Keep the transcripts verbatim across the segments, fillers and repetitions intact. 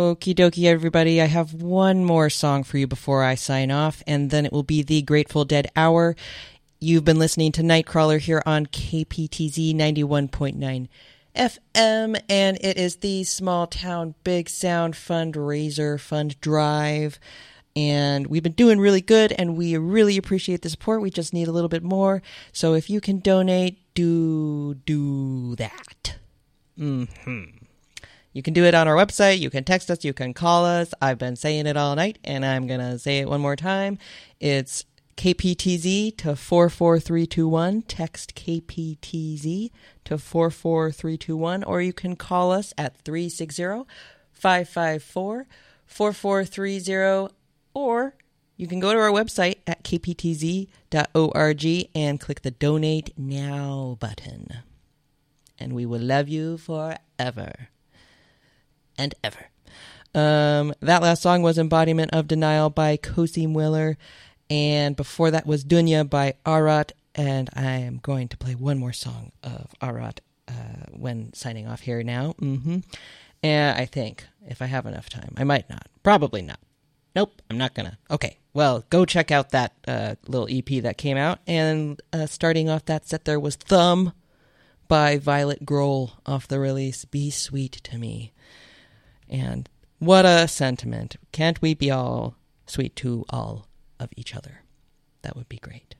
Okie dokie, everybody. I have one more song for you before I sign off, and then it will be the Grateful Dead Hour. You've been listening to Nightcrawler here on K P T Z ninety-one point nine F M, and it is the Small Town Big Sound Fundraiser Fund Drive. And we've been doing really good, and we really appreciate the support. We just need a little bit more. So if you can donate, do do that. Mm-hmm. You can do it on our website. You can text us. You can call us. I've been saying it all night, and I'm going to say it one more time. It's K P T Z to four four three two one. Text K P T Z to four four three two one, or you can call us at three six zero, five five four, four four three zero, or you can go to our website at k p t z dot org and click the Donate Now button. And we will love you forever and ever. Um, that last song was Embodiment of Denial by Cozy Miller. And before that was Dunya by Arat. And I am going to play one more song of Arat uh, when signing off here now. Mm-hmm. And I think, if I have enough time, I might not. Probably not. Nope, I'm not gonna. Okay, well, go check out that uh, little E P that came out. And uh, starting off that set there was Thumb by Violet Grohl off the release Be Sweet to Me. And what a sentiment. Can't we be all sweet to all of each other? That would be great.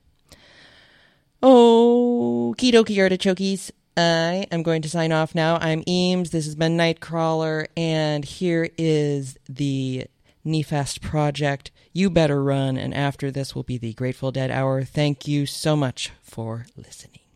Oh, okie dokie artichokes. I am going to sign off now. I'm Eames. This has been Nightcrawler. And here is the Nefast Project. You Better Run. And after this will be the Grateful Dead Hour. Thank you so much for listening.